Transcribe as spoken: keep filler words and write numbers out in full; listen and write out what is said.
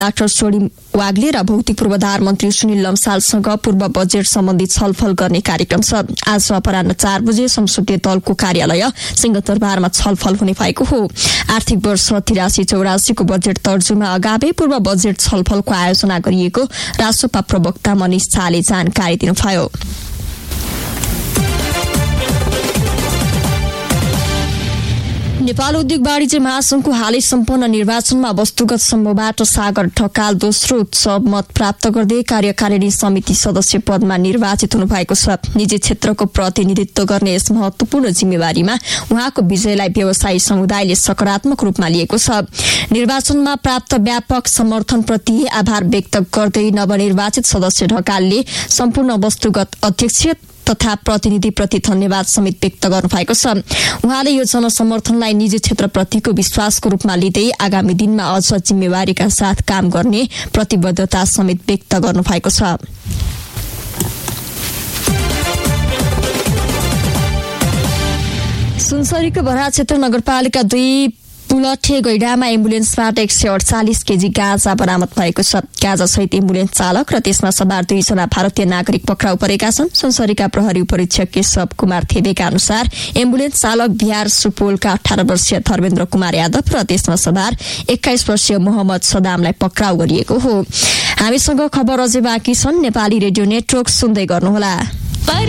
Doctor सोडी वाग्ले र भौतिक पूर्वाधार मन्त्री सुनिल लम्सालसँग पूर्व बजेट सम्बन्धी छलफल गर्ने कार्यक्रम छ। आज अपराह्न चार बजे संसदीय दलको कार्यालय सिंहदरबारमा छलफल हुने भएको हो। आर्थिक वर्ष तिरासी चौरासीको बजेट तर्जुमा अगावै पूर्व बजेट छलफलको आयोजना गरिएको रासोपा प्रवक्ता मनिष झाले जानकारी दिनुभयो। नेपाल उद्योग वाणिज्य महासंघको हालै सम्पन्न निर्वाचनमा वस्तुगत सम्भवबाट सागर ढकाल दोस्रो उच्च मत प्राप्त गर्दै कार्यकारिणी समिति सदस्य पदमा निर्वाचित हुनुभएको छ। निजी क्षेत्रको प्रतिनिधित्व गर्ने यस महत्वपूर्ण जिम्मेवारीमा उहाँको विजयलाई व्यवसायी समुदायले सकारात्मक रूपमा लिएको छ। निर्वाचनमा प्राप्त व्यापक समर्थनप्रति आभार व्यक्त गर्दै नवनिर्वाचित सदस्य ढकालले सम्पूर्ण वस्तुगत अध्यक्ष तथा प्रतिनिधिप्रति धन्यवाद समेत व्यक्त गर्नुभएको छ। उहाँले यो जनसमर्थनलाई निजी क्षेत्रप्रतिको विश्वासको रूपमा लिँदै आगामी दिनमा अझ जिम्मेवारीका साथ काम गर्ने प्रतिबद्धता समेत व्यक्त गर्नुभएको छ। सुनसरीको बराहा क्षेत्र नगरपालिका दुई पुलठे गैडामा एम्बुलेन्सबाट एक सय अडचालिस केजी गाँजा बरामद भएको छ। गाँजा सहित एम्बुलेन्स चालक र त्यसमा सवार दुईजना भारतीय नागरिक पक्राउ परेका छन्। सुनसरीका प्रहरी परीक्षक केशव कुमार थेबेका अनुसार एम्बुलेन्स चालक बिहार सुपौलका अठार वर्षीय धर्मेन्द्र कुमार यादव र त्यसमा सवार एक्काइस वर्षीय मोहम्मद सदामलाई पक्राउ गरिएको हो। हामीसँग खबर अझै बाँकी छन्। नेपाली रेडियो नेटवर्क सुन्दै गर्नुहोला।